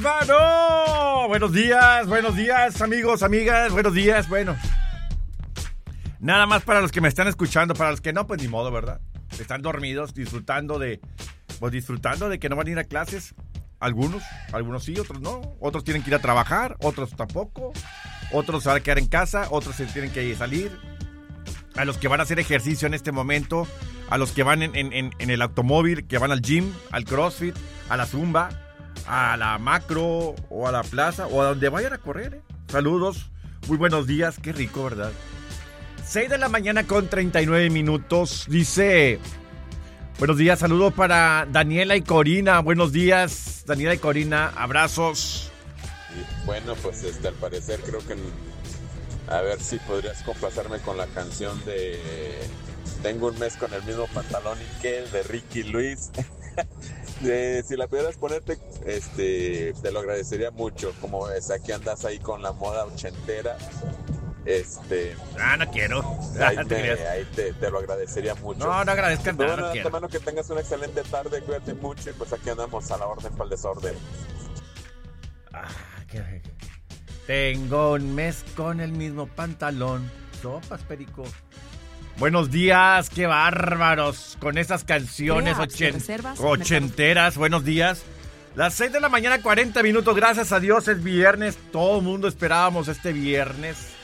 ¡Mano! Buenos días, amigos, amigas, buenos días, bueno. Nada más para los que me están escuchando, para los que no, pues ni modo, ¿verdad? Están dormidos, disfrutando de que no van a ir a clases. Algunos sí, otros no. Otros tienen que ir a trabajar, otros tampoco. Otros se van a quedar en casa, otros se tienen que salir. A los que van a hacer ejercicio en este momento, a los que van en el automóvil, que van al gym, al CrossFit, a la Zumba, a la macro o a la plaza o a donde vayan a correr. Saludos, muy buenos días, qué rico, ¿verdad? 6 de la mañana con 39 minutos, dice... Buenos días, saludos para Daniela y Corina, buenos días, Daniela y Corina, abrazos. Y bueno, pues al parecer creo que... A ver si podrías complacerme con la canción de... Tengo un mes con el mismo pantalón y que de Ricky Luis. Si la pudieras ponerte, te lo agradecería mucho. Como ves, aquí andas ahí con la moda ochentera. No quiero. Ahí te lo agradecería mucho. No agradezcan nada, bueno, no quiero. Hermano, que tengas una excelente tarde, cuídate mucho y pues aquí andamos a la orden para el desorden. Tengo un mes con el mismo pantalón. Sopas, perico. Buenos días, qué bárbaros. Con esas canciones ochenteras. Buenos días. Las 6 de la mañana, 40 minutos. Gracias a Dios es viernes. Todo el mundo esperábamos este viernes.